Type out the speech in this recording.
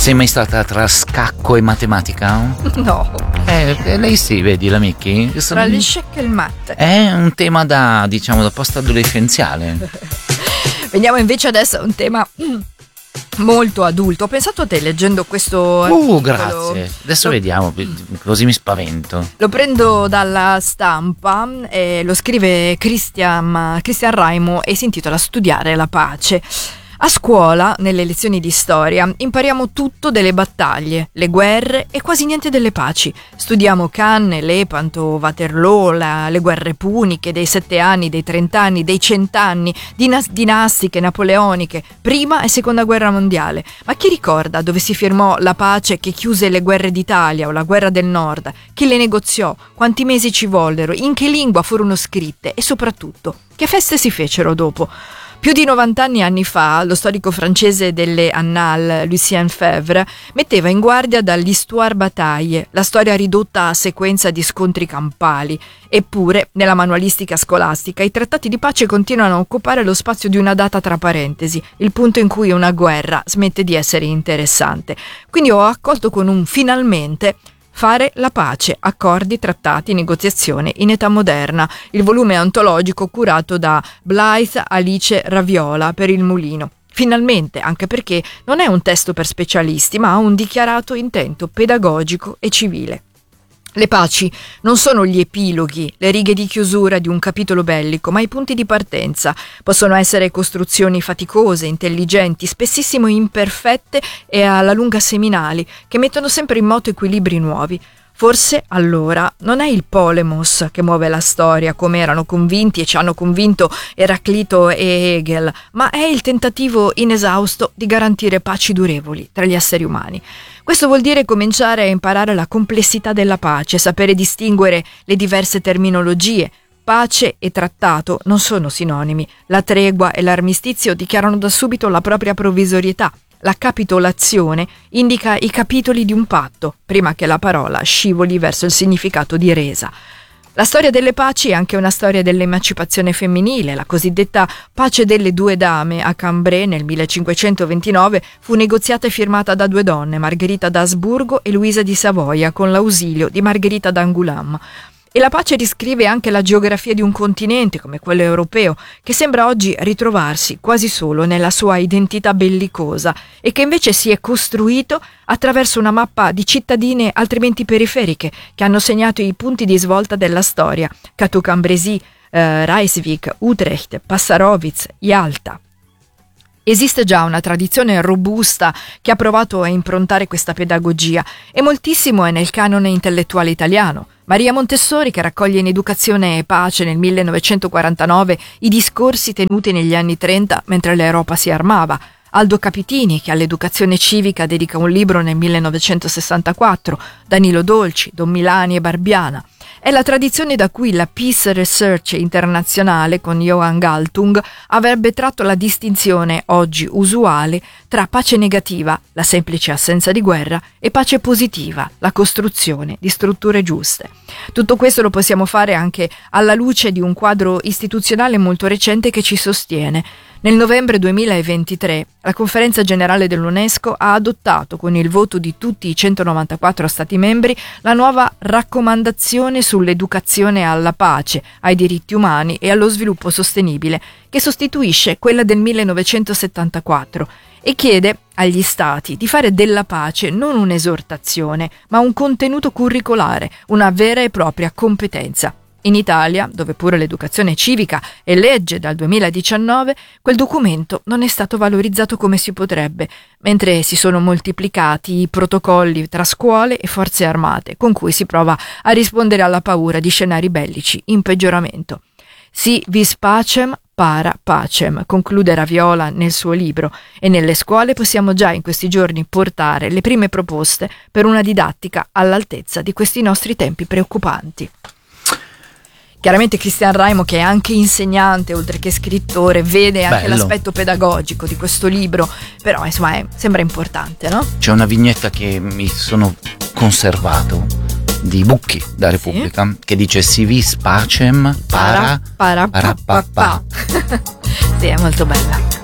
Sei mai stata tra scacco e matematica? No. Lei sì, vedi la Mickey? Tra le scecche e il matte. È un tema da post-adolescenziale. Veniamo invece adesso a un tema molto adulto. Ho pensato a te leggendo questo articolo. Grazie. Adesso vediamo, così mi spavento. Lo prendo dalla Stampa, lo scrive Christian Raimo e si intitola Studiare la pace. A scuola, nelle lezioni di storia, impariamo tutto delle battaglie, le guerre e quasi niente delle paci. Studiamo Canne, Lepanto, Waterloo, le guerre puniche dei 7 anni, dei 30 anni, dei 100 anni, dinastiche, napoleoniche, prima e seconda guerra mondiale. Ma chi ricorda dove si firmò la pace che chiuse le guerre d'Italia o la guerra del Nord? Chi le negoziò? Quanti mesi ci vollero? In che lingua furono scritte? E soprattutto, che feste si fecero dopo? Più di 90 anni fa, lo storico francese delle Annales, Lucien Febvre, metteva in guardia dall'histoire bataille, la storia ridotta a sequenza di scontri campali. Eppure, nella manualistica scolastica, i trattati di pace continuano a occupare lo spazio di una data tra parentesi, il punto in cui una guerra smette di essere interessante. Quindi ho accolto con un finalmente Fare la pace, accordi, trattati, negoziazione in età moderna, il volume antologico curato da Blythe Alice Raviola per Il Mulino. Finalmente, anche perché non è un testo per specialisti, ma ha un dichiarato intento pedagogico e civile. Le paci non sono gli epiloghi, le righe di chiusura di un capitolo bellico, ma i punti di partenza. Possono essere costruzioni faticose, intelligenti, spessissimo imperfette e alla lunga seminali, che mettono sempre in moto equilibri nuovi. Forse allora non è il polemos che muove la storia, come erano convinti e ci hanno convinto Eraclito e Hegel, ma è il tentativo inesausto di garantire paci durevoli tra gli esseri umani. Questo vuol dire cominciare a imparare la complessità della pace, sapere distinguere le diverse terminologie. Pace e trattato non sono sinonimi. La tregua e l'armistizio dichiarano da subito la propria provvisorietà. La capitolazione indica i capitoli di un patto, prima che la parola scivoli verso il significato di resa. La storia delle paci è anche una storia dell'emancipazione femminile. La cosiddetta pace delle due dame a Cambrai nel 1529 fu negoziata e firmata da due donne, Margherita d'Asburgo e Luisa di Savoia, con l'ausilio di Margherita d'Angoulême. E la pace riscrive anche la geografia di un continente come quello europeo, che sembra oggi ritrovarsi quasi solo nella sua identità bellicosa e che invece si è costruito attraverso una mappa di cittadine altrimenti periferiche che hanno segnato i punti di svolta della storia: Cateau-Cambrésis, Rijswijk, Utrecht, Passarowitz, Yalta. Esiste già una tradizione robusta che ha provato a improntare questa pedagogia e moltissimo è nel canone intellettuale italiano. Maria Montessori, che raccoglie in Educazione e Pace nel 1949 i discorsi tenuti negli anni 30 mentre l'Europa si armava. Aldo Capitini, che all'educazione civica dedica un libro nel 1964, Danilo Dolci, Don Milani e Barbiana. È la tradizione da cui la Peace Research internazionale con Johan Galtung avrebbe tratto la distinzione oggi usuale tra pace negativa, la semplice assenza di guerra, e pace positiva, la costruzione di strutture giuste. Tutto questo lo possiamo fare anche alla luce di un quadro istituzionale molto recente che ci sostiene. Nel novembre 2023 la Conferenza Generale dell'UNESCO ha adottato con il voto di tutti i 194 Stati membri la nuova raccomandazione sull'educazione alla pace, ai diritti umani e allo sviluppo sostenibile, che sostituisce quella del 1974 e chiede agli Stati di fare della pace non un'esortazione, ma un contenuto curricolare, una vera e propria competenza. In Italia, dove pure l'educazione civica è legge dal 2019, quel documento non è stato valorizzato come si potrebbe, mentre si sono moltiplicati i protocolli tra scuole e forze armate, con cui si prova a rispondere alla paura di scenari bellici in peggioramento. Si vis pacem, para pacem, conclude Raviola nel suo libro, e nelle scuole possiamo già in questi giorni portare le prime proposte per una didattica all'altezza di questi nostri tempi preoccupanti. Chiaramente Christian Raimo, che è anche insegnante oltre che scrittore, vede anche l'aspetto pedagogico di questo libro, però insomma sembra importante, no? C'è una vignetta che mi sono conservato di Bucchi da Repubblica, sì? Che dice si vis pacem para. Sì, è molto bella.